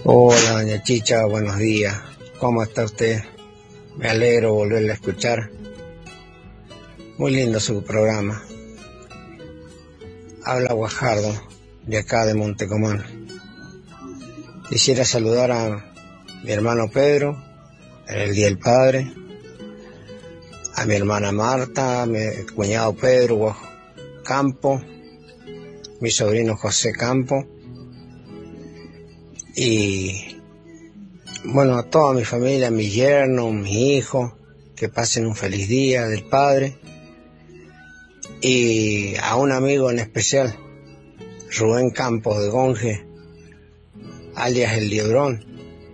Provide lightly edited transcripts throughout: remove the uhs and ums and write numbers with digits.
Hola, doña Chicha, buenos días. ¿Cómo está usted? Me alegro volverla a escuchar. Muy lindo su programa. Habla Guajardo, de acá de Montecomán. Quisiera saludar a mi hermano Pedro, en el Día del Padre, a mi hermana Marta, a mi cuñado Pedro Campo, mi sobrino José Campo, y bueno, a toda mi familia, mi yerno, mi hijo, que pasen un feliz día del Padre, y a un amigo en especial, Rubén Campos de Gonge, alias El Liebrón,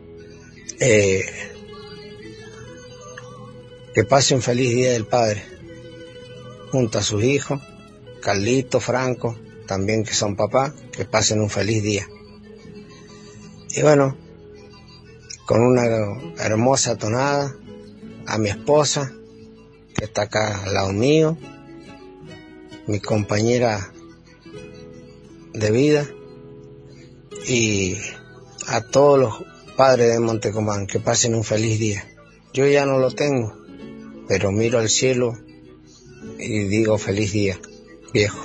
que pase un feliz día del Padre, junto a sus hijos, Carlito, Franco, también que son papás, que pasen un feliz día. Y bueno, con una hermosa tonada, a mi esposa, que está acá al lado mío, mi compañera de vida, y a todos los padres de Montecomán, que pasen un feliz día. Yo ya no lo tengo, pero miro al cielo y digo feliz día, viejo.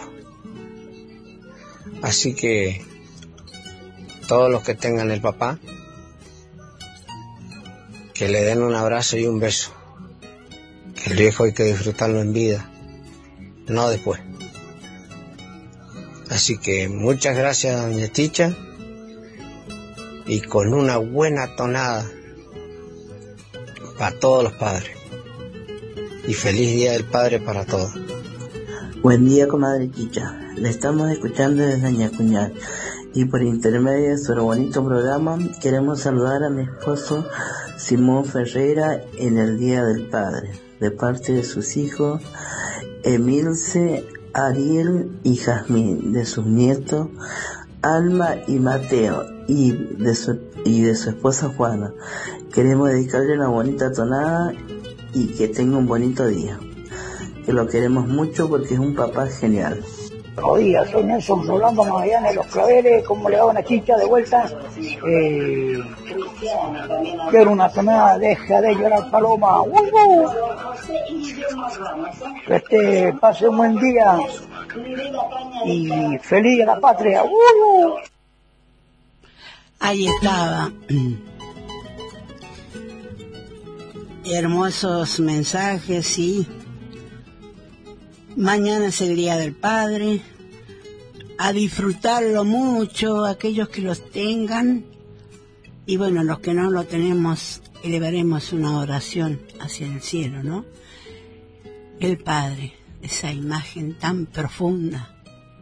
Así que todos los que tengan el papá, que le den un abrazo y un beso, que el viejo hay que disfrutarlo en vida, no después. Así que muchas gracias, doña Chicha, y con una buena tonada para todos los padres, y feliz Día del Padre para todos. Buen día, comadre Chicha. Le estamos escuchando desde Ñacuñal, y por intermedio de su bonito programa queremos saludar a mi esposo Simón Ferreira en el Día del Padre, de parte de sus hijos Emilce, Ariel y Jazmín, de sus nietos Alma y Mateo, y de su esposa Juana. Queremos dedicarle una bonita tonada y que tenga un bonito día, que lo queremos mucho porque es un papá genial. Buenos días, soy Nelson Rolando Magallanes de Los Claveres. ¿Cómo le va una chicha de vuelta? Quiero una tonada, deja de llorar paloma. Que pase un buen día y feliz a la patria. Ahí estaba. Hermosos mensajes, sí. Mañana es el Día del Padre, a disfrutarlo mucho, aquellos que los tengan, y bueno, los que no lo tenemos, elevaremos una oración hacia el cielo, ¿no? El Padre, esa imagen tan profunda,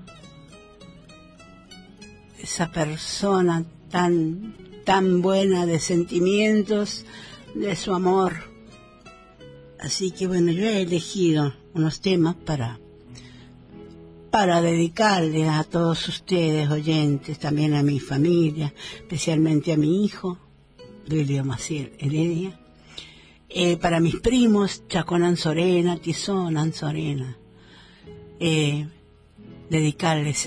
esa persona tan buena de sentimientos, de su amor. Así que bueno, yo he elegido unos temas para dedicarles a todos ustedes, oyentes, también a mi familia, especialmente a mi hijo, Lelio Maciel Heredia, para mis primos, Chacón Anzorena, Tizón Anzorena, dedicarles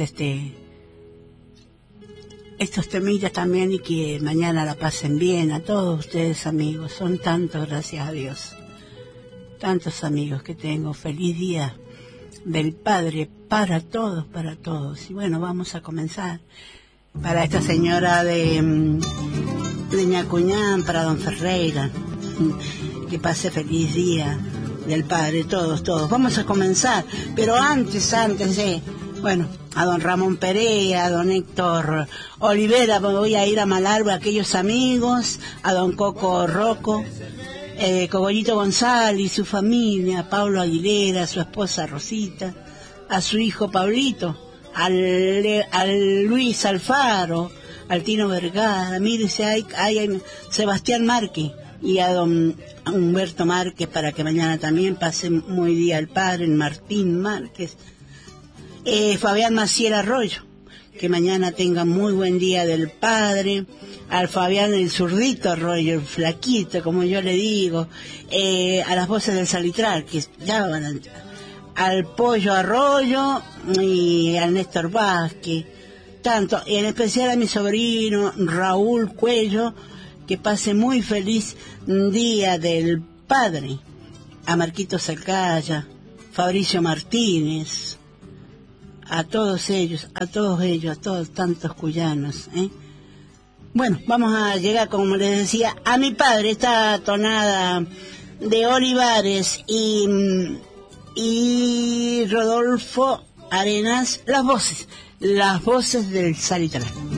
estos temillas también, y que mañana la pasen bien a todos ustedes, amigos. Son tantos, gracias a Dios. Tantos amigos que tengo. Feliz Día del Padre para todos, para todos. Y bueno, vamos a comenzar. Para esta señora de Ñacuñán, para don Ferreira, que pase feliz Día del Padre, todos. Vamos a comenzar, pero antes bueno, a don Ramón Perea, a don Héctor Olivera, voy a ir a Malargüe, a aquellos amigos, a don Coco Rocco, Cogollito González y su familia, a Pablo Aguilera, a su esposa Rosita, a su hijo Pablito, al Luis Alfaro, al Tino Vergara, mire, hay Sebastián Márquez y a don Humberto Márquez, para que mañana también pase muy día el padre, el Martín Márquez, Fabián Maciel Arroyo, que mañana tenga muy buen día del padre, al Fabián el zurdito Arroyo, el flaquito, como yo le digo, a las voces del Salitral, que ya van a entrar, al Pollo Arroyo y al Néstor Vázquez, tanto, y en especial a mi sobrino Raúl Cuello, que pase muy feliz Día del Padre, a Marquito Salcaya, Fabricio Martínez, a todos ellos, a todos tantos cuyanos, ¿eh? Bueno, vamos a llegar, como les decía, a mi padre, esta tonada de Olivares y Rodolfo Arenas, las voces del Salitrán.